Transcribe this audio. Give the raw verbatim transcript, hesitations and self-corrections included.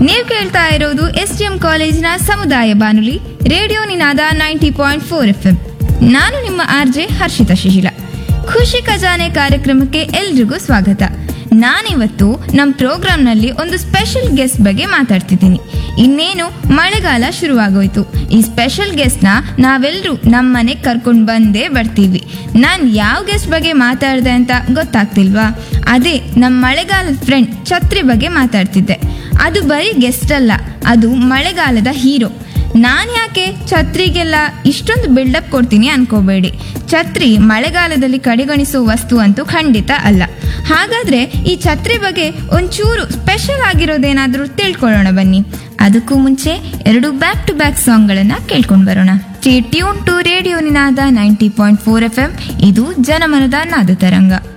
ನೀವು ಕೇಳ್ತಾ ಇರೋದು ಎಸ್ ಡಿ ಎಂ ಕಾಲೇಜಿನ ಸಮುದಾಯ ಬಾನುಲಿ ರೇಡಿಯೋ ನಿನಾದ ninety point four F M. ನಾನು ನಿಮ್ಮ ಆರ್ ಜೆ ಹರ್ಷಿತಾ ಶಿಶಿಲ. ಖುಷಿ ಖಜಾನೆ ಕಾರ್ಯಕ್ರಮಕ್ಕೆ ಎಲ್ರಿಗೂ ಸ್ವಾಗತ. ನಾನಿವತ್ತು ನಮ್ಮ ಪ್ರೋಗ್ರಾಂನಲ್ಲಿ ಒಂದು ಸ್ಪೆಷಲ್ ಗೆಸ್ಟ್ ಬಗ್ಗೆ ಮಾತಾಡ್ತಿದ್ದೀನಿ. ಇನ್ನೇನು ಮಳೆಗಾಲ ಶುರುವಾಗೋಯ್ತು. ಈ ಸ್ಪೆಷಲ್ ಗೆಸ್ಟ್ನ ನಾವೆಲ್ಲರೂ ನಮ್ಮ ಮನೆಗೆ ಕರ್ಕೊಂಡು ಬಂದೇ ಬರ್ತೀವಿ. ನಾನು ಯಾವ ಗೆಸ್ಟ್ ಬಗ್ಗೆ ಮಾತಾಡಿದೆ ಅಂತ ಗೊತ್ತಾಗ್ತಿಲ್ವಾ? ಅದೇ ನಮ್ಮ ಮಳೆಗಾಲದ ಫ್ರೆಂಡ್ ಛತ್ರಿ ಬಗ್ಗೆ ಮಾತಾಡ್ತಿದ್ದೆ. ಅದು ಬರೀ ಗೆಸ್ಟ್ ಅಲ್ಲ, ಅದು ಮಳೆಗಾಲದ ಹೀರೋ. ನಾನು ಯಾಕೆ ಛತ್ರಿಗೆಲ್ಲ ಇಷ್ಟೊಂದು ಬಿಲ್ಡಪ್ ಕೊಡ್ತೀನಿ ಅನ್ಕೋಬೇಡಿ. ಛತ್ರಿ ಮಳೆಗಾಲದಲ್ಲಿ ಕಡೆಗಣಿಸೋ ವಸ್ತು ಅಂತೂ ಖಂಡಿತ ಅಲ್ಲ. ಹಾಗಾದ್ರೆ ಈ ಛತ್ರಿ ಬಗ್ಗೆ ಒಂಚೂರು ಸ್ಪೆಷಲ್ ಆಗಿರೋದೇನಾದ್ರೂ ತಿಳ್ಕೊಳ್ಳೋಣ ಬನ್ನಿ. ಅದಕ್ಕೂ ಮುಂಚೆ ಎರಡು ಬ್ಯಾಕ್ ಟು ಬ್ಯಾಕ್ ಸಾಂಗ್ಗಳನ್ನ ಕೇಳ್ಕೊಂಡು ಬರೋಣ. Stay tune to radio Ninada ninety point four F M. ಇದು ಜನಮನದ ನಾದ ತರಂಗ.